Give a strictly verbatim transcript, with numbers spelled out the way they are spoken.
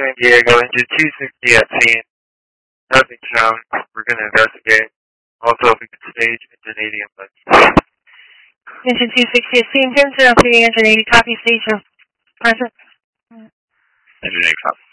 San Diego, engine two sixty at scene. Nothing shown. We're going to investigate. Also, if we could stage engine eighty and please. Engine two sixty at scene, ten zero three, engine eighty, copy station. Present. Engine eighty, copy.